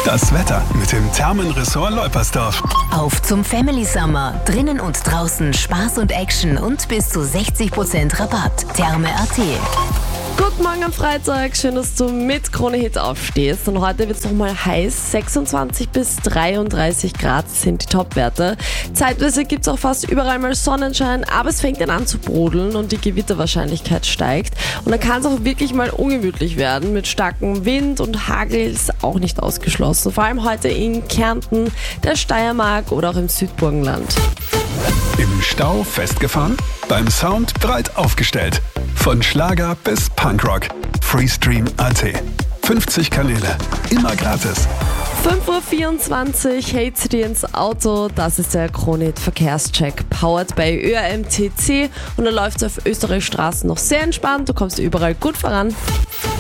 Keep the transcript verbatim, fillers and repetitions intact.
Das Wetter mit dem Thermenressort Leupersdorf. Auf zum Family Summer. Drinnen und draußen Spaß und Action und bis zu sechzig Prozent Rabatt. Therme Punkt at. Guten Morgen am Freitag, schön, dass du mit Krone Hit aufstehst. Und heute wird es nochmal heiß, sechsundzwanzig bis dreiunddreißig Grad sind die Topwerte. Zeitweise gibt es auch fast überall mal Sonnenschein, aber es fängt dann an zu brodeln und die Gewitterwahrscheinlichkeit steigt. Und dann kann es auch wirklich mal ungemütlich werden mit starkem Wind und Hagel ist auch nicht ausgeschlossen. Vor allem heute in Kärnten, der Steiermark oder auch im Südburgenland. Im Stau festgefahren? Beim Sound breit aufgestellt. Von Schlager bis Punkrock. Freestream Punkt at. fünfzig Kanäle. Immer gratis. fünf Uhr vierundzwanzig, hey zu dir ins Auto. Das ist der Krone Hit Verkehrscheck, powered by Ö R M T C. Und da läuft es auf Österreichs Straßen noch sehr entspannt. Du kommst überall gut voran.